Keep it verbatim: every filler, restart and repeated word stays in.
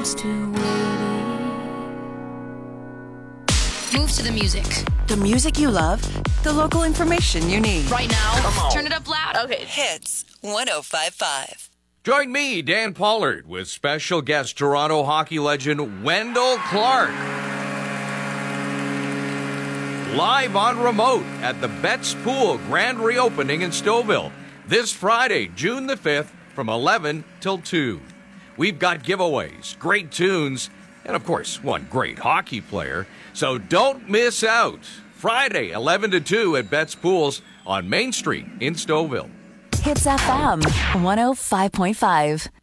used to waiting. Move to the music. The music you love, the local information you need. Right now, turn it up loud. Okay. Hits one oh five point five. Join me, Dan Pollard, with special guest Toronto hockey legend Wendell Clark. Live on remote at the Betts Pool grand reopening in Stouffville this Friday, June the fifth, from eleven till two. We've got giveaways, great tunes, and of course, one great hockey player. So don't miss out. Friday, eleven to two at Betts Pools on Main Street in Stouffville. Hits F M one oh five point five.